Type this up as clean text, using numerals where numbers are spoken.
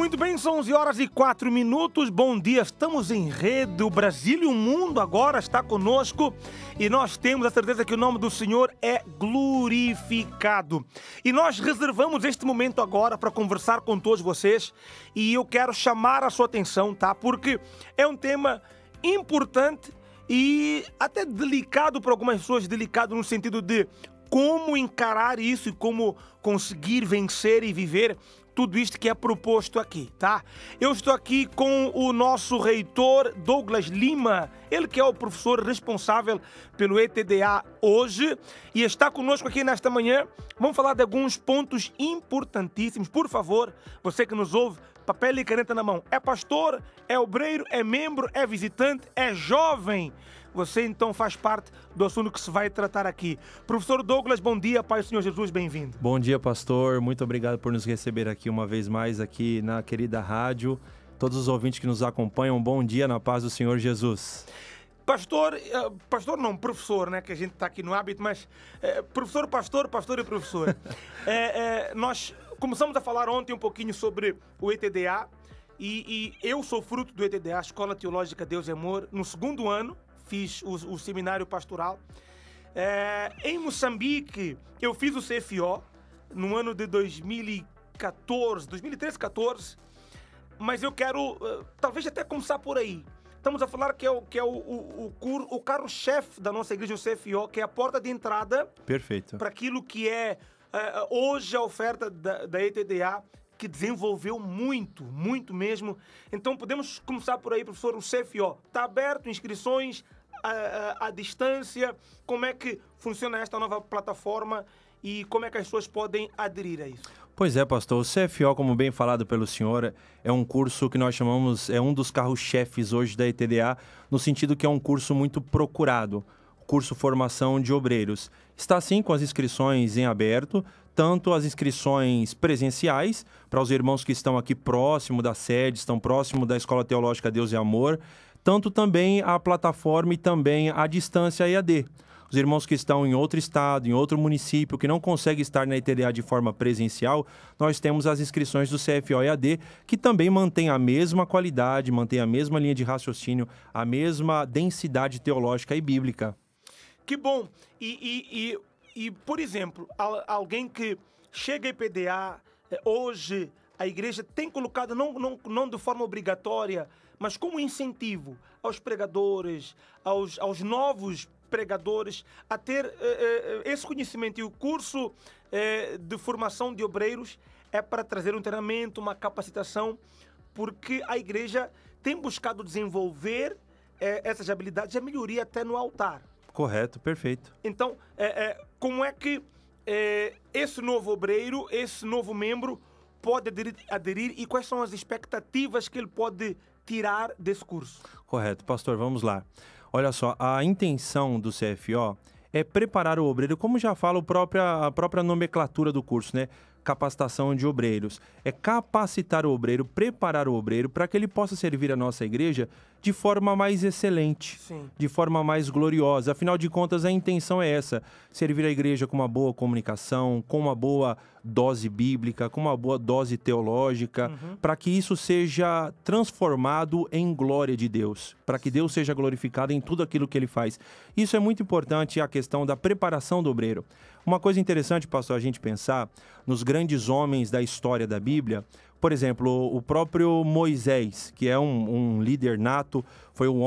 Muito bem, são 11h04. Bom dia, estamos em rede. O Brasil e o mundo agora está conosco e nós temos a certeza que o nome do Senhor é glorificado. E nós reservamos este momento agora para conversar com todos vocês e eu quero chamar a sua atenção, tá? Porque é um tema importante e até delicado para algumas pessoas, delicado no sentido de como encarar isso e como conseguir vencer e viver tudo isto que é proposto aqui, tá? Eu estou aqui com o nosso reitor Douglas Lima, ele que é o professor responsável pelo ETDA hoje e está conosco aqui nesta manhã. Vamos falar de alguns pontos importantíssimos. Por favor, você que nos ouve, papel e caneta na mão. É pastor, é obreiro, é membro, é visitante, é jovem. Você então faz parte do assunto que se vai tratar aqui. Professor Douglas, bom dia, Pai do Senhor Jesus, bem-vindo. Bom dia, pastor. Muito obrigado por nos receber aqui uma vez mais aqui na querida rádio. Todos os ouvintes que nos acompanham, bom dia na paz do Senhor Jesus. Pastor não, professor, né, que a gente está aqui no hábito, mas professor, pastor e professor. Nós começamos a falar ontem um pouquinho sobre o ETDA e eu sou fruto do ETDA, Escola Teológica Deus e Amor, no segundo ano. Fiz o seminário pastoral. Em Moçambique, eu fiz o CFO no ano de 2013, 14. Mas eu quero, talvez até começar por aí. Estamos a falar que é o carro-chefe da nossa igreja, o CFO, que é a porta de entrada. Perfeito. Para aquilo que é hoje a oferta da ETDA, que desenvolveu muito mesmo. Então podemos começar por aí, professor. O CFO está aberto, inscrições à distância. Como é que funciona esta nova plataforma e como é que as pessoas podem aderir a isso? Pois é, pastor. O CFO, como bem falado pelo senhor, é um curso que nós chamamos, é um dos carros-chefes hoje da ETDA, no sentido que é um curso muito procurado. Curso Formação de Obreiros. Está sim com as inscrições em aberto, tanto as inscrições presenciais, para os irmãos que estão aqui próximo da sede, estão próximo da Escola Teológica Deus e Amor, tanto também a plataforma e também a distância EAD. Os irmãos que estão em outro estado, em outro município, que não conseguem estar na ETDA de forma presencial, nós temos as inscrições do CFO EAD, que também mantém a mesma qualidade, mantém a mesma linha de raciocínio, a mesma densidade teológica e bíblica. Que bom! E por exemplo, alguém que chega a EPDA, hoje a igreja tem colocado, não de forma obrigatória, mas como incentivo aos pregadores, aos novos pregadores, a ter esse conhecimento. E o curso de formação de obreiros é para trazer um treinamento, uma capacitação, porque a igreja tem buscado desenvolver essas habilidades e a melhoria até no altar. Correto, perfeito. Então, como é que esse novo obreiro, esse novo membro pode aderir e quais são as expectativas que ele pode tirar desse curso? Correto, pastor, vamos lá. Olha só, a intenção do CFO é preparar o obreiro, como já fala a própria nomenclatura do curso, né? Capacitação de obreiros. É capacitar o obreiro, preparar o obreiro para que ele possa servir a nossa igreja de forma mais excelente, sim, de forma mais gloriosa. Afinal de contas, a intenção é essa, servir a igreja com uma boa comunicação, com uma boa dose bíblica, com uma boa dose teológica, para que isso seja transformado em glória de Deus, para que Deus seja glorificado em tudo aquilo que ele faz. Isso é muito importante, a questão da preparação do obreiro. Uma coisa interessante, pastor, a gente pensar nos grandes homens da história da Bíblia. Por exemplo, o próprio Moisés, que é um líder nato, foi um